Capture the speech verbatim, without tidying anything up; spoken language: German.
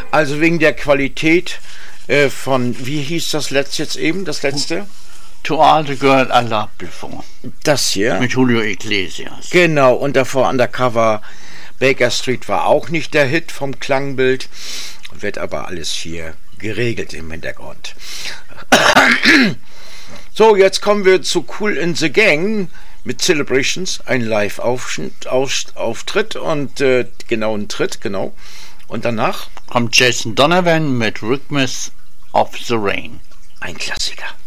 Also wegen der Qualität äh, von, wie hieß das letzte jetzt eben, das letzte? To All the Girl I Loved Before. Das hier? Mit Julio Iglesias. Genau, und davor Undercover Baker Street war auch nicht der Hit vom Klangbild, wird aber alles hier geregelt im Hintergrund. So, jetzt kommen wir zu Kool in the Gang mit Celebrations, ein Live-Auftritt und äh, genau ein Tritt, genau. Und danach kommt Jason Donovan mit Rhythms of the Rain. Ein Klassiker.